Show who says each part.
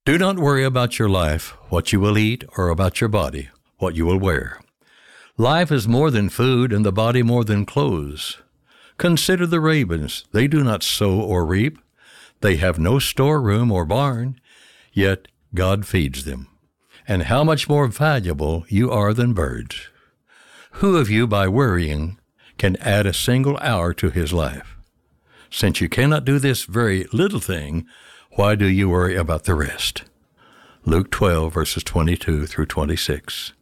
Speaker 1: Do not worry about your life, what you will eat, or about your body, what you will wear. Life is more than food, and the body more than clothes. Consider the ravens. They do not sow or reap. They have no storeroom or barn, yet God feeds them. And how much more valuable you are than birds. Who of you, by worrying, can add a single hour to his life? Since you cannot do this very little thing, why do you worry about the rest? Luke 12, verses 22 through 26.